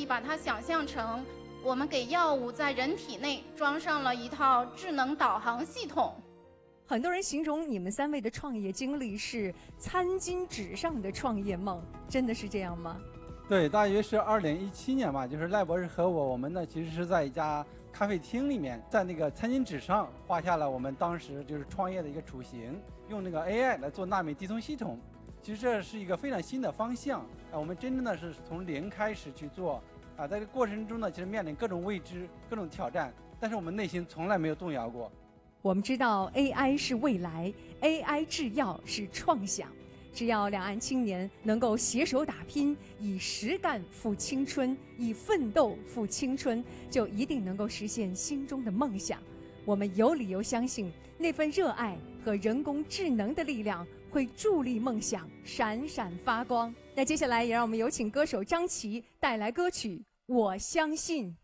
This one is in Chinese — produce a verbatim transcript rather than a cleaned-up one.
以把它想象成我们给药物在人体内装上了一套智能导航系统。 很多人形容你们三位的创业经历是餐巾纸上的创业梦，真的是这样吗？ 对，大约是二零一七年吧，就是赖博士和我，我们呢其实是在一家咖啡厅里面，在那个餐巾纸上画下了我们当时就是创业的一个雏形，用那个 A I 来做纳米递送系统。其实这是一个非常新的方向啊，我们真正的是从零开始去做啊，在这个过程中呢，其实面临各种未知、各种挑战，但是我们内心从来没有动摇过。 我们知道 A I 是未来 ，A I 制药是创想。只要两岸青年能够携手打拼，以实干赴青春，以奋斗赴青春，就一定能够实现心中的梦想。我们有理由相信，那份热爱和人工智能的力量会助力梦想闪闪发光。那接下来也让我们有请歌手张琪带来歌曲《我相信》。